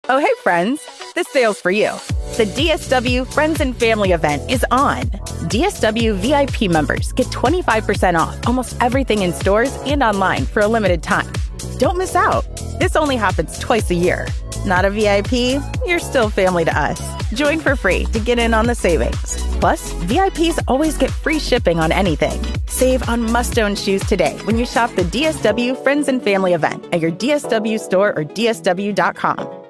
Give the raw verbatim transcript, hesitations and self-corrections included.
Oh, hey, friends. This sale's for you. The D S W Friends and Family event is on. D S W V I P members get twenty-five percent off almost everything in stores and online for a limited time. Don't miss out. This only happens twice a year. Not a V I P? You're still family to us. Join for free to get in on the savings. Plus, V I Ps always get free shipping on anything. Save on must-own shoes today when you shop the D S W Friends and Family event at your D S W store or D S W dot com.